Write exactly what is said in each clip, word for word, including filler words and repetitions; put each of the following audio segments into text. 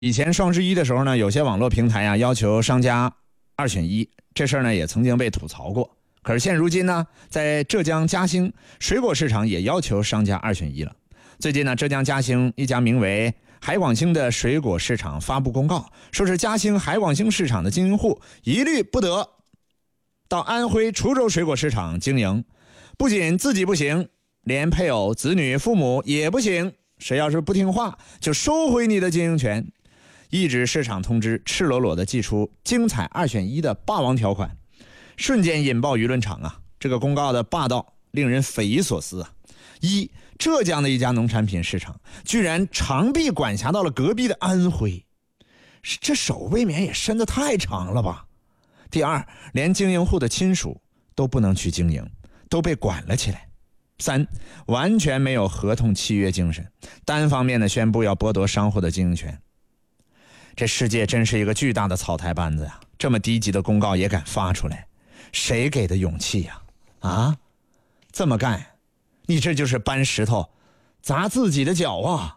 以前双十一的时候呢，有些网络平台啊要求商家二选一，这事儿呢也曾经被吐槽过。可是现如今呢，在浙江嘉兴水果市场也要求商家二选一了。最近呢，浙江嘉兴一家名为海广兴的水果市场发布公告，说是嘉兴海广兴市场的经营户一律不得到安徽滁州水果市场经营，不仅自己不行，连配偶、子女、父母也不行。谁要是不听话，就收回你的经营权。一纸市场通知赤裸裸地寄出精彩二选一的霸王条款，瞬间引爆舆论场啊！这个公告的霸道令人匪夷所思啊！一，浙江的一家农产品市场居然长臂管辖到了隔壁的安徽，这手未免也伸得太长了吧？第二，连经营户的亲属都不能去经营，都被管了起来。三，完全没有合同契约精神，单方面的宣布要剥夺商户的经营权。这世界真是一个巨大的草台班子呀！这么低级的公告也敢发出来，谁给的勇气呀？啊，这么干，你这就是搬石头砸自己的脚啊！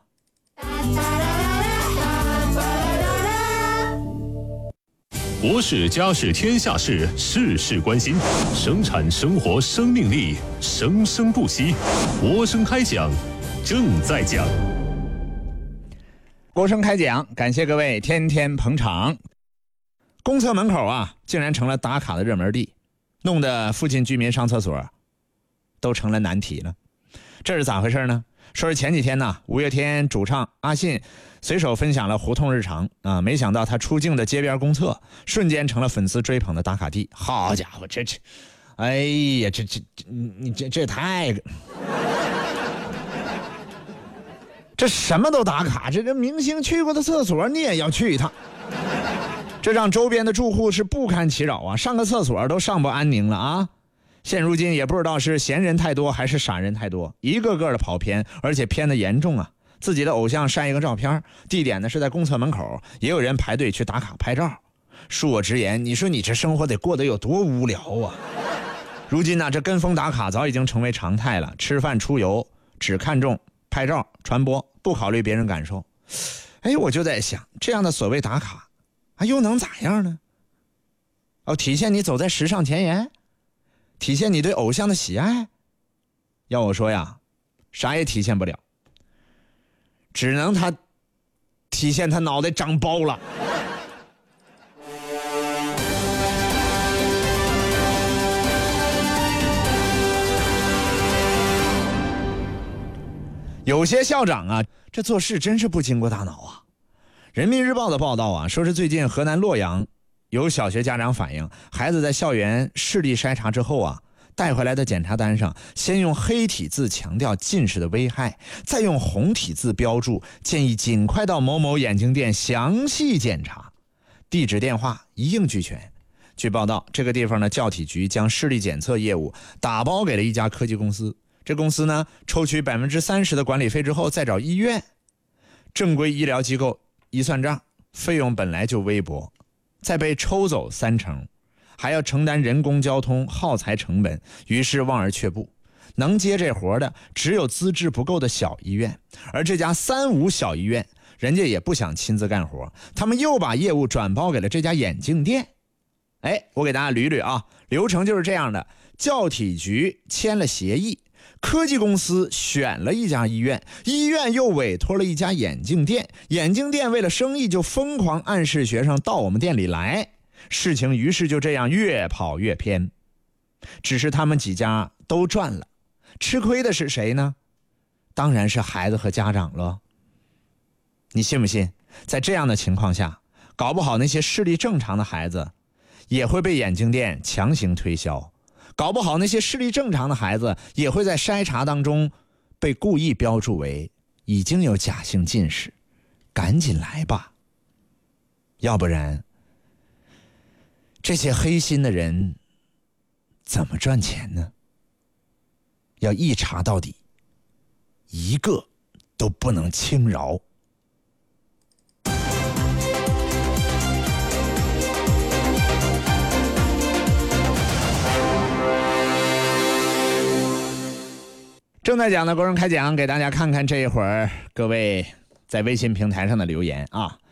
国事家事天下事，事事关心，生产生活生命力，生生不息。国声开讲，正在讲。 国声开讲，感谢各位天天捧场。公厕门口啊，竟然成了打卡的热门地，弄得附近居民上厕所都成了难题了。这是咋回事呢？说是前几天呢，五月天主唱阿信随手分享了胡同日常啊，没想到他出镜的街边公厕瞬间成了粉丝追捧的打卡地。好家伙，这这，哎呀，这这你这这太，这什么都打卡，这这明星去过的厕所你也要去一趟，这让周边的住户是不堪其扰啊，上个厕所都上不安宁了啊。现如今也不知道是闲人太多还是傻人太多，一个个的跑偏，而且偏的严重啊！自己的偶像晒一个照片，地点呢是在公厕门口，也有人排队去打卡拍照。恕我直言，你说你这生活得过得有多无聊啊！如今呢，这跟风打卡早已经成为常态了，吃饭出游只看重拍照传播，不考虑别人感受。哎，我就在想，这样的所谓打卡啊，又能咋样呢？哦，体现你走在时尚前沿，体现你对偶像的喜爱？要我说呀，啥也体现不了，只能他体现他脑袋长包了。有些校长啊，这做事真是不经过大脑啊。人民日报的报道啊，说是最近河南洛阳有小学家长反映，孩子在校园视力筛查之后啊，带回来的检查单上先用黑体字强调近视的危害，再用红体字标注建议尽快到某某眼镜店详细检查，地址电话一应俱全。据报道，这个地方的教体局将视力检测业务打包给了一家科技公司，这公司呢抽取 百分之三十 的管理费之后再找医院，正规医疗机构一算账，费用本来就微薄，再被抽走三成，还要承担人工交通耗材成本，于是望而却步。能接这活的只有资质不够的小医院，而这家三无小医院人家也不想亲自干活，他们又把业务转包给了这家眼镜店。哎，我给大家捋捋啊，流程就是这样的：教体局签了协议，科技公司选了一家医院，医院又委托了一家眼镜店，眼镜店为了生意就疯狂暗示学生到我们店里来，事情于是就这样越跑越偏。只是他们几家都赚了，吃亏的是谁呢？当然是孩子和家长了。你信不信，在这样的情况下，搞不好那些视力正常的孩子也会被眼镜店强行推销，搞不好那些视力正常的孩子也会在筛查当中被故意标注为已经有假性近视，赶紧来吧。要不然这些黑心的人怎么赚钱呢？要一查到底，一个都不能轻饶。正在讲的国人开讲，给大家看看这一会儿各位在微信平台上的留言啊。